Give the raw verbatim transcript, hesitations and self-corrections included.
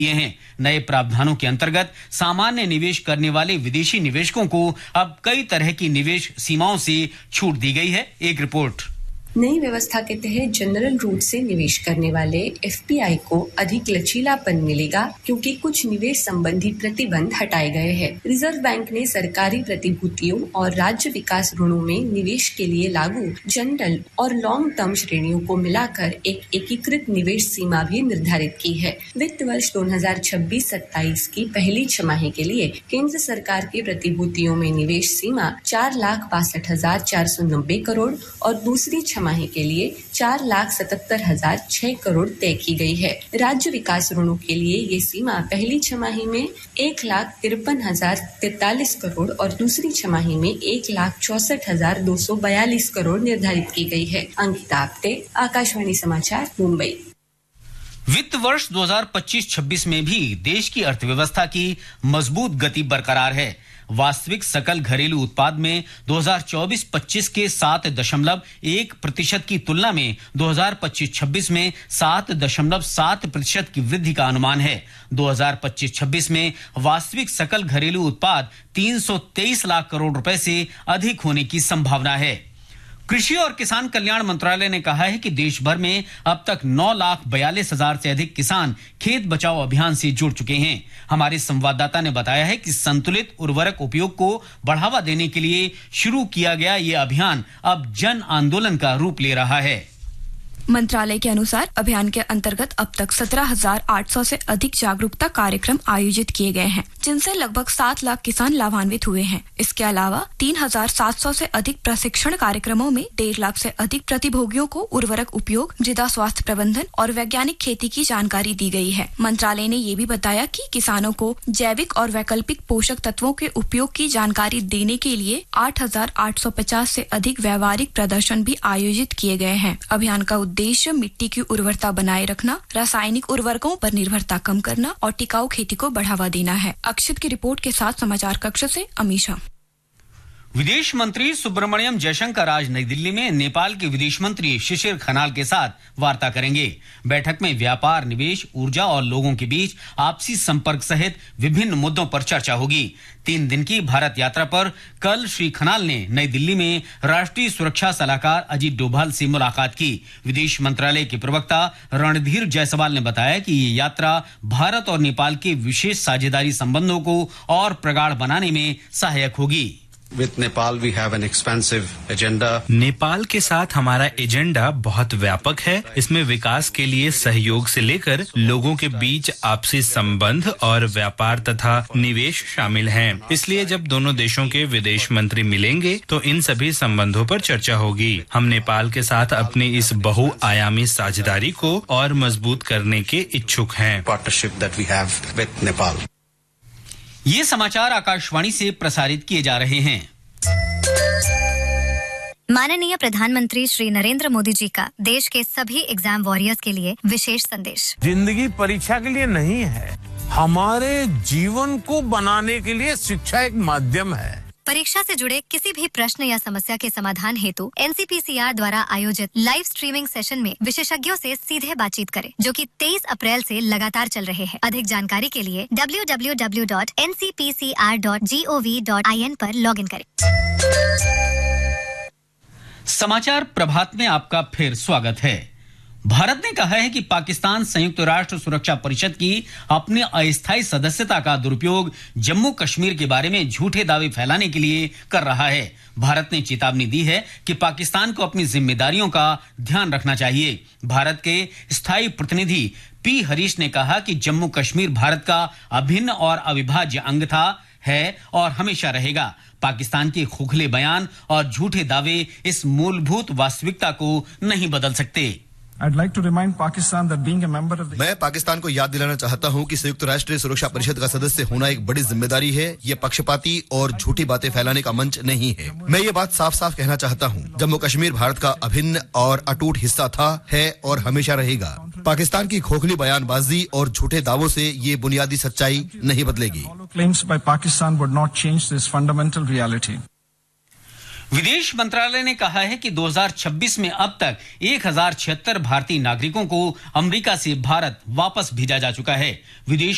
ये हैं। नए प्रावधानों के अंतर्गत सामान्य निवेश करने वाले विदेशी निवेशकों को अब कई तरह की निवेश सीमाओं से छूट दी गई है। एक रिपोर्ट। नई व्यवस्था के तहत जनरल रूट से निवेश करने वाले एफपीआई को अधिक लचीलापन मिलेगा, क्योंकि कुछ निवेश संबंधी प्रतिबंध हटाए गए हैं। रिजर्व बैंक ने सरकारी प्रतिभूतियों और राज्य विकास ऋणों में निवेश के लिए लागू जनरल और लॉन्ग टर्म श्रेणियों को मिलाकर एक एकीकृत निवेश सीमा भी निर्धारित की है। वित्त वर्ष दो हज़ार छब्बीस सत्ताईस की पहली छमाही के लिए केंद्र सरकार की प्रतिभूतियों में निवेश सीमा चार लाख बासठ हजार चार सौ नब्बे करोड़ और दूसरी छमाही के लिए चार लाख सतहत्तर हजार छह करोड़ तय की गई है। राज्य विकास ऋणों के लिए ये सीमा पहली छमाही में एक लाख तिरपन हजार तैतालीस करोड़ और दूसरी छमाही में एक लाख चौसठ हजार दो सौ बयालीस करोड़ निर्धारित की गई है। अंकिता आप्टे, आकाशवाणी समाचार, मुंबई। वित्त वर्ष दो हज़ार पच्चीस छब्बीस में भी देश की अर्थव्यवस्था की मजबूत गति बरकरार है। वास्तविक सकल घरेलू उत्पाद में दो हज़ार चौबीस पच्चीस के सात दशमलव एक प्रतिशत की तुलना में दो हज़ार पच्चीस छब्बीस में सात दशमलव सात प्रतिशत की वृद्धि का अनुमान है। दो हज़ार पच्चीस छब्बीस में वास्तविक सकल घरेलू उत्पाद तीन सौ तेईस लाख करोड़ रुपए से अधिक होने की संभावना है। कृषि और किसान कल्याण मंत्रालय ने कहा है कि देश भर में अब तक नौ लाख बयालीस हजार से अधिक किसान खेत बचाओ अभियान से जुड़ चुके हैं। हमारे संवाददाता ने बताया है कि संतुलित उर्वरक उपयोग को बढ़ावा देने के लिए शुरू किया गया ये अभियान अब जन आंदोलन का रूप ले रहा है। मंत्रालय के अनुसार अभियान के अंतर्गत अब तक सत्रह हजार आठ सौ से अधिक जागरूकता कार्यक्रम आयोजित किए गए हैं, जिनसे लगभग सात लाख किसान लाभान्वित हुए हैं। इसके अलावा तीन हजार सात सौ से अधिक प्रशिक्षण कार्यक्रमों में डेढ़ लाख से अधिक प्रतिभोगियों को उर्वरक उपयोग, मृदा स्वास्थ्य प्रबंधन और वैज्ञानिक खेती की जानकारी दी गई है। मंत्रालय ने ये भी बताया कि किसानों को जैविक और वैकल्पिक पोषक तत्वों के उपयोग की जानकारी देने के लिए आठ हजार आठ सौ पचास से अधिक व्यावहारिक प्रदर्शन भी आयोजित किए गए हैं। अभियान का उद्देश्य मिट्टी की उर्वरता बनाए रखना, रासायनिक उर्वरकों पर निर्भरता कम करना और टिकाऊ खेती को बढ़ावा देना है। अक्षित की रिपोर्ट के साथ समाचार कक्ष से अमीशा। विदेश मंत्री सुब्रमण्यम जयशंकर आज नई दिल्ली में नेपाल के विदेश मंत्री शिशिर खनाल के साथ वार्ता करेंगे। बैठक में व्यापार, निवेश, ऊर्जा और लोगों के बीच आपसी संपर्क सहित विभिन्न मुद्दों पर चर्चा होगी। तीन दिन की भारत यात्रा पर कल श्री खनाल ने नई दिल्ली में राष्ट्रीय सुरक्षा सलाहकार अजीत डोभाल से मुलाकात की। विदेश मंत्रालय के प्रवक्ता रणधीर जायसवाल ने बताया कि ये यात्रा भारत और नेपाल के विशेष साझेदारी संबंधों को और प्रगाढ़ बनाने में सहायक होगी। With Nepal we have an expansive agenda. Nepal के साथ हमारा एजेंडा बहुत व्यापक है। इसमें विकास के लिए सहयोग से लेकर लोगों के बीच आपसी संबंध और व्यापार तथा निवेश शामिल हैं। इसलिए जब दोनों देशों के विदेश मंत्री मिलेंगे तो इन सभी संबंधों पर चर्चा होगी। हम नेपाल के साथ अपनी इस बहुआयामी साझेदारी को और मजबूत करने के इच्छुक हैं। Partnership that we have with Nepal. ये समाचार आकाशवाणी से प्रसारित किए जा रहे हैं। माननीय प्रधानमंत्री श्री नरेंद्र मोदी जी का देश के सभी एग्जाम वॉरियर्स के लिए विशेष संदेश। जिंदगी परीक्षा के लिए नहीं है, हमारे जीवन को बनाने के लिए शिक्षा एक माध्यम है। परीक्षा से जुड़े किसी भी प्रश्न या समस्या के समाधान हेतु एनसीपीसीआर द्वारा आयोजित लाइव स्ट्रीमिंग सेशन में विशेषज्ञों से सीधे बातचीत करें, जो कि तेईस अप्रैल से लगातार चल रहे हैं। अधिक जानकारी के लिए W W W dot N C P C R dot G O V dot I N पर लॉगिन करें। समाचार प्रभात में आपका फिर स्वागत है। भारत ने कहा है कि पाकिस्तान संयुक्त राष्ट्र सुरक्षा परिषद की अपने अस्थायी सदस्यता का दुरुपयोग जम्मू कश्मीर के बारे में झूठे दावे फैलाने के लिए कर रहा है। भारत ने चेतावनी दी है कि पाकिस्तान को अपनी जिम्मेदारियों का ध्यान रखना चाहिए। भारत के स्थायी प्रतिनिधि पी हरीश ने कहा कि जम्मू कश्मीर भारत का अभिन्न और अविभाज्य अंग था, है और हमेशा रहेगा। पाकिस्तान के खोखले बयान और झूठे दावे इस मूलभूत वास्तविकता को नहीं बदल सकते। I'd like to remind Pakistan that being a member of the... मैं पाकिस्तान को याद दिलाना चाहता हूं कि संयुक्त राष्ट्र सुरक्षा परिषद का सदस्य होना एक बड़ी जिम्मेदारी है। ये पक्षपाती और झूठी बातें फैलाने का मंच नहीं है। मैं ये बात साफ साफ कहना चाहता हूं, जम्मू कश्मीर भारत का अभिन्न और अटूट हिस्सा था, है और हमेशा रहेगा। पाकिस्तान की खोखली बयानबाजी और झूठे दावों से ये बुनियादी सच्चाई नहीं बदलेगी। Claims by Pakistan would not change this fundamental reality. विदेश मंत्रालय ने कहा है कि दो हज़ार छब्बीस में अब तक एक हजार छिहत्तर भारतीय नागरिकों को अमेरिका से भारत वापस भेजा जा चुका है। विदेश